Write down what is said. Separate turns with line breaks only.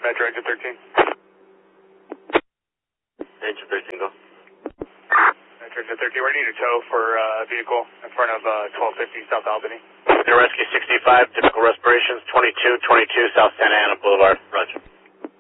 Metro Engine 13.
Engine 13, go.
Metro Engine 13, we're need a tow for a vehicle in front of 1250 South Albany.
Rescue 65, typical respirations, 2222 South Santa Ana Boulevard. Roger.